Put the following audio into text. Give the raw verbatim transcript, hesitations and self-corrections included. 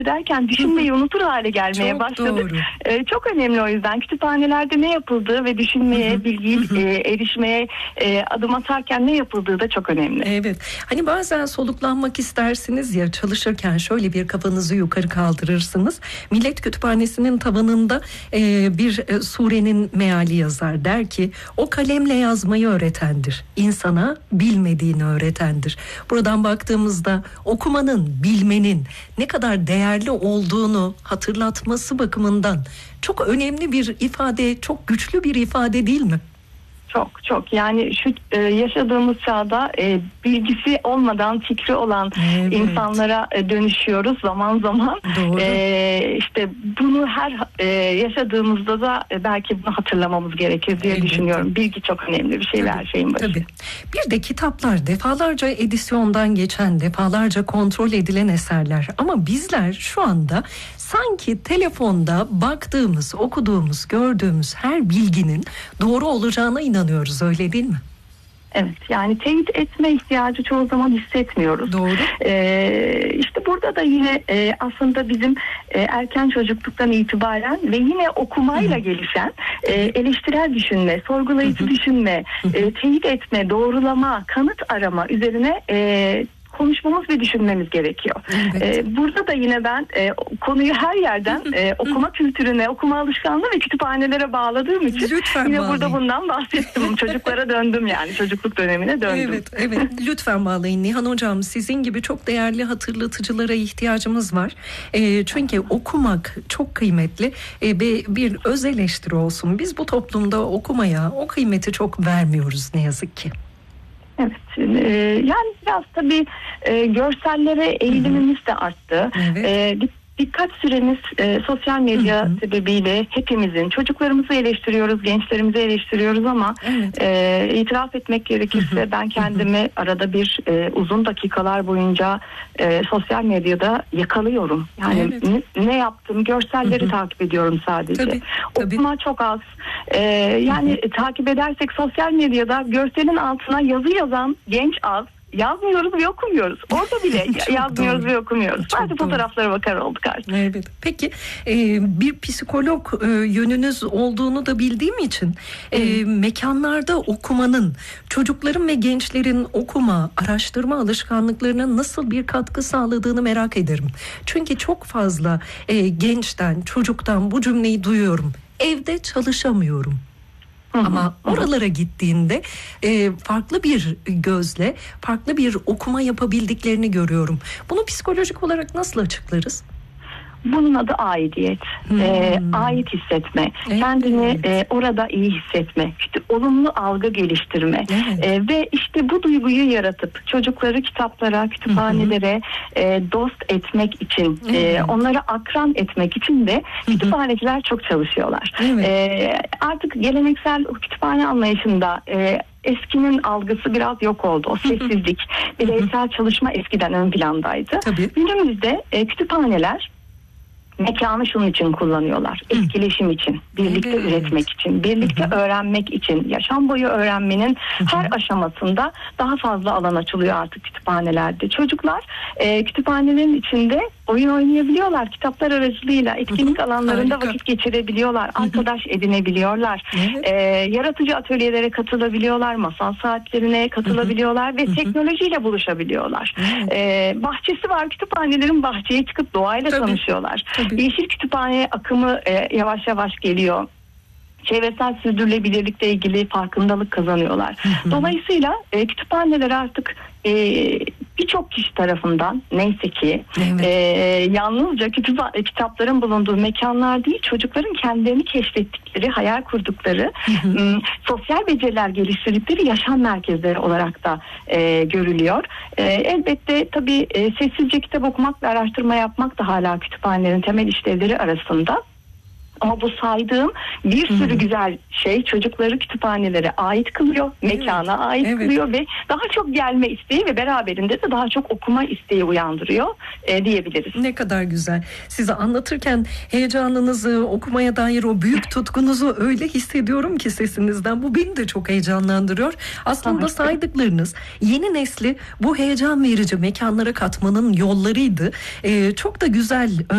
derken düşünmeyi unutur hale gelmeye Çok başladık. doğru. Ee, çok önemli o yüzden. Kütüphanelerde ne yapıldığı ve düşünmeye, bilgiye e, erişmeye e, adım atarken ne yapıldığı da çok önemli. Evet. Hani bazen soluklanmak istersiniz ya, çalışırken şöyle bir kafanızı yukarı kaldırırsınız. Millet Kütüphanesi'nin tavanında e, bir e, surenin meali yazar. Der ki, o kalemle yazmayı öğretendir. İnsana bilmediğini öğretendir. Buradan baktığımızda okumanın, bilmenin ne kadar değerli olduğunu hatırlatması bakımından çok önemli bir ifade, çok güçlü bir ifade değil mi? Çok çok yani şu e, yaşadığımız çağda e, bilgisi olmadan fikri olan Evet. insanlara e, dönüşüyoruz zaman zaman. Doğru. E, işte bunu her e, yaşadığımızda da e, belki bunu hatırlamamız gerekir diye Evet. düşünüyorum. Bilgi çok önemli bir şey ve her şeyin başı. Tabii. Bir de kitaplar defalarca edisyondan geçen, defalarca kontrol edilen eserler. Ama bizler şu anda sanki telefonda baktığımız, okuduğumuz, gördüğümüz her bilginin doğru olacağına inanıyoruz, öyle değil mi? Evet, yani teyit etme ihtiyacı çoğu zaman hissetmiyoruz. Doğru. Ee, işte burada da yine e, aslında bizim e, erken çocukluktan itibaren ve yine okumayla Hı-hı. gelişen e, eleştirel düşünme, sorgulayıcı Hı-hı. düşünme, Hı-hı. e, teyit etme, doğrulama, kanıt arama üzerine e, konuşmamız ve düşünmemiz gerekiyor. Evet. Ee, burada da yine ben e, konuyu her yerden e, okuma kültürüne, okuma alışkanlığı ve kütüphanelere bağladığım için Lütfen yine bağlayın. burada bundan bahsettim. Çocuklara döndüm, yani çocukluk dönemine döndüm. Evet, evet. Lütfen bağlayın Nihan Hocam. Sizin gibi çok değerli hatırlatıcılara ihtiyacımız var. E, çünkü okumak çok kıymetli e, ve bir öz eleştiri olsun. Biz bu toplumda okumaya o kıymeti çok vermiyoruz ne yazık ki. Evet, e, yani biraz tabii e, görsellere eğilimimiz de arttı. Evet. E, dikkat süremiz e, sosyal medya Hı hı. sebebiyle hepimizin, çocuklarımızı eleştiriyoruz, gençlerimizi eleştiriyoruz ama Evet. e, itiraf etmek gerekirse Hı hı. ben kendimi arada bir e, uzun dakikalar boyunca e, sosyal medyada yakalıyorum. Yani Evet. ne, ne yaptım, görselleri Hı hı. takip takip ediyorum sadece. Tabii, tabii. Okuma çok az. E, yani e, takip edersek sosyal medyada görselin altına yazı yazan genç az. Yazmıyoruz ve okumuyoruz. Orada bile yazmıyoruz doğru. ve okumuyoruz. Çok Sadece doğru. fotoğraflara bakar olduk artık. Evet. Peki e, bir psikolog e, yönünüz olduğunu da bildiğim için e, mekanlarda okumanın çocukların ve gençlerin okuma, araştırma alışkanlıklarına nasıl bir katkı sağladığını merak ederim. Çünkü çok fazla e, gençten, çocuktan bu cümleyi duyuyorum. Evde çalışamıyorum. Ama oralara gittiğinde e, farklı bir gözle, farklı bir okuma yapabildiklerini görüyorum. Bunu psikolojik olarak nasıl açıklarız? Bunun adı aidiyet. Hmm. Ee, ait hissetme. Evet. Kendini e, orada iyi hissetme. İşte olumlu algı geliştirme. Evet. E, ve işte bu duyguyu yaratıp çocukları kitaplara, kütüphanelere e, dost etmek için, e, Evet. onları akran etmek için de kütüphaneciler çok çalışıyorlar. Evet. E, artık geleneksel kütüphane anlayışında e, eskinin algısı biraz yok oldu. O sessizlik, bireysel çalışma eskiden ön plandaydı. Tabii. Günümüzde e, kütüphaneler mekanı şunun için kullanıyorlar. Etkileşim için, birlikte Evet. üretmek için, birlikte Hı hı. öğrenmek için, yaşam boyu öğrenmenin Hı hı. her aşamasında daha fazla alan açılıyor artık kütüphanelerde. Çocuklar e, kütüphanelerin içinde oyun oynayabiliyorlar. Kitaplar aracılığıyla etkinlik Hı hı. alanlarında Harika. vakit geçirebiliyorlar. Arkadaş edinebiliyorlar. Evet. E, yaratıcı atölyelere katılabiliyorlar. Masal saatlerine katılabiliyorlar ve Hı hı. teknolojiyle buluşabiliyorlar. Evet. E, bahçesi var. Kütüphanelerin bahçeye çıkıp doğayla Tabii. tanışıyorlar. Tabii. Yeşil kütüphane akımı e, yavaş yavaş geliyor. Çevresel sürdürülebilirlikle ilgili farkındalık kazanıyorlar. Hı hı. Dolayısıyla e, kütüphaneler artık e, birçok kişi tarafından neyse ki Evet. e, yalnızca kütüpha- kitapların bulunduğu mekanlar değil, çocukların kendilerini keşfettikleri, hayal kurdukları, Hı hı. m, sosyal beceriler geliştirdikleri yaşam merkezleri olarak da e, görülüyor. E, elbette tabii e, sessizce kitap okumak ve araştırma yapmak da hala kütüphanelerin temel işlevleri arasında. Ama bu saydığım bir sürü Hı hı. güzel şey çocukları kütüphanelere ait kılıyor, mekana ait evet. kılıyor ve daha çok gelme isteği ve beraberinde de daha çok okuma isteği uyandırıyor e, diyebiliriz. Ne kadar güzel. Size anlatırken heyecanınızı, okumaya dair o büyük tutkunuzu öyle hissediyorum ki sesinizden. Bu beni de çok heyecanlandırıyor. Aslında saydıklarınız yeni nesli bu heyecan verici mekanlara katmanın yollarıydı. Ee, çok da güzel